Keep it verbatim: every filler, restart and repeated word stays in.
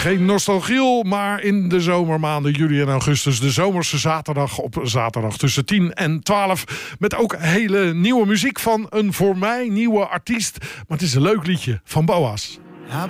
geen nostalgie, maar in de zomermaanden juli en augustus. De zomerse zaterdag op zaterdag tussen tien en twaalf. Met ook hele nieuwe muziek van een voor mij nieuwe artiest. Maar het is een leuk liedje van Boas.